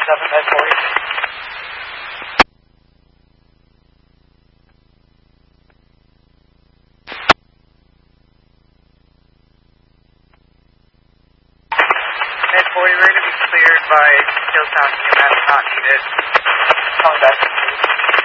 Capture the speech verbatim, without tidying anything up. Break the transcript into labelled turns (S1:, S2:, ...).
S1: seven, med forty. Med forty, we're going to be cleared by Hilltown. Your map not needed. Calling back.